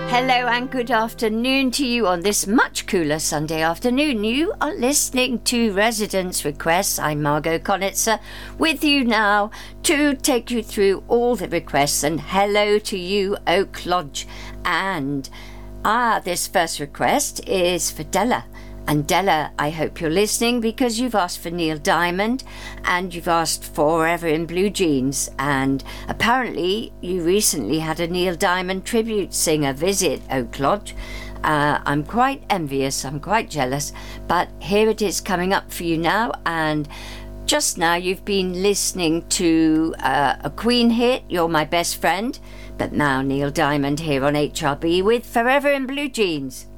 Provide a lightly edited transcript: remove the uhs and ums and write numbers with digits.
Hello and good afternoon to you on this much cooler Sunday afternoon. You are listening to Residents Requests. I'm Margot Conitzer with you now to take you through all the requests, and hello to you, Oak Lodge. And this first request is for Della. And Della, I hope you're listening because you've asked for Neil Diamond and you've asked Forever in Blue Jeans. And apparently you recently had a Neil Diamond tribute singer visit Oak Lodge. I'm quite envious, I'm quite jealous, but here it is coming up for you now. And just now you've been listening to a Queen hit, You're My Best Friend, but now Neil Diamond here on HRB with Forever in Blue Jeans.